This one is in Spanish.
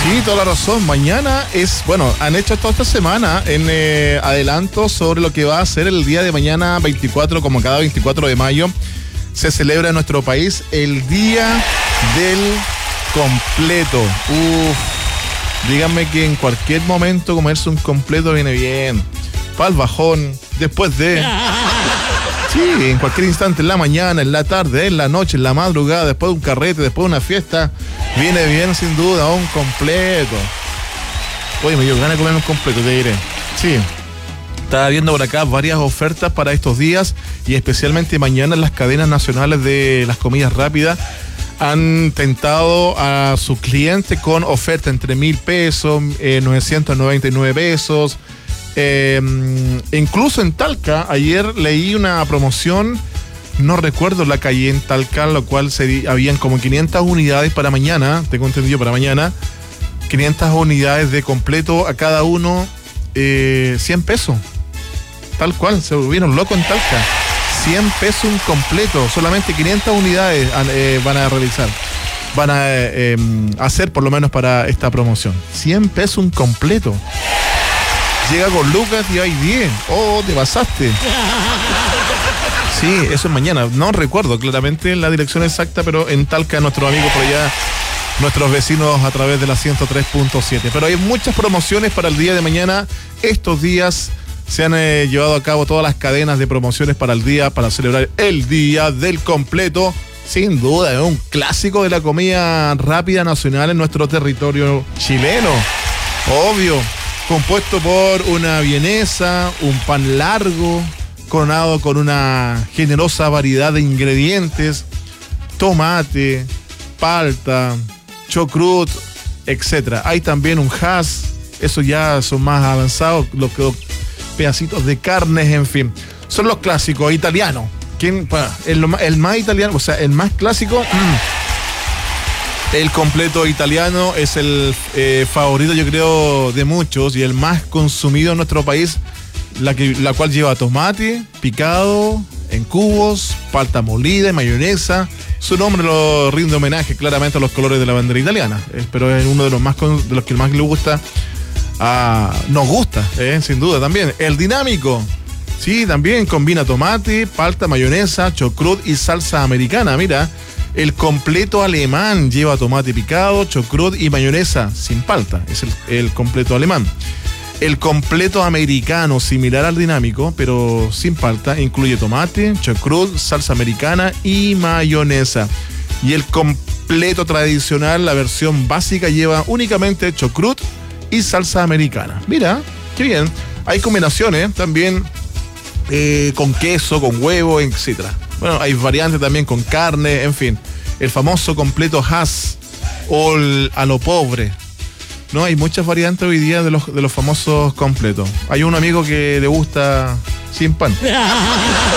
Sí, toda la razón. Mañana han hecho toda esta semana en adelanto sobre lo que va a ser el día de mañana 24, como cada 24 de mayo, se celebra en nuestro país el Día del Completo. Díganme que en cualquier momento comerse un completo viene bien. Para el bajón, después de... Sí, en cualquier instante, en la mañana, en la tarde, en la noche, en la madrugada, después de un carrete, después de una fiesta, viene bien sin duda un completo. Oye, me dio ganas de comer un completo, te diré. Sí. Estaba viendo por acá varias ofertas para estos días y especialmente mañana las cadenas nacionales de las comidas rápidas han tentado a sus clientes con oferta entre 1,000 pesos, 999 pesos. Incluso en Talca, ayer leí una promoción, no recuerdo la calle en Talca, lo cual habían como 500 unidades para mañana, tengo entendido para mañana, 500 unidades de completo a cada uno, 100 pesos, tal cual, se volvieron locos en Talca, 100 pesos un completo, solamente 500 unidades van a realizar, van a hacer por lo menos para esta promoción, 100 pesos un completo. Llega con Lucas y hay 10. Oh, te pasaste. Sí, eso es mañana. No recuerdo claramente la dirección exacta, pero en Talca, nuestros amigos por allá, nuestros vecinos a través de la 103.7. Pero hay muchas promociones para el día de mañana. Estos días se han llevado a cabo todas las cadenas de promociones para el día, para celebrar el Día del Completo. Sin duda, es un clásico de la comida rápida nacional en nuestro territorio chileno. Obvio. Compuesto por una vienesa, un pan largo, coronado con una generosa variedad de ingredientes, tomate, palta, chocrut, etc. Hay también un hash, esos ya son más avanzados, los pedacitos de carnes, en fin. Son los clásicos italianos. El más italiano, o sea, el más clásico... El completo italiano es el favorito, yo creo, de muchos y el más consumido en nuestro país, la cual lleva tomate picado en cubos, palta molida y mayonesa. Su nombre lo rinde homenaje claramente a los colores de la bandera italiana, pero es uno de los que más le gusta, nos gusta, sin duda también. El dinámico, sí, también combina tomate, palta, mayonesa, chocrut y salsa americana, mira. El completo alemán lleva tomate picado, chocrut y mayonesa sin palta. Es el completo alemán. El completo americano, similar al dinámico, pero sin palta, incluye tomate, chocrut, salsa americana y mayonesa. Y el completo tradicional, la versión básica, lleva únicamente chocrut y salsa americana. Mira, qué bien. Hay combinaciones también con queso, con huevo, etc. Bueno, hay variantes también con carne, en fin. El famoso completo hash o a lo pobre. No, hay muchas variantes hoy día de los famosos completos. Hay un amigo que le gusta sin pan.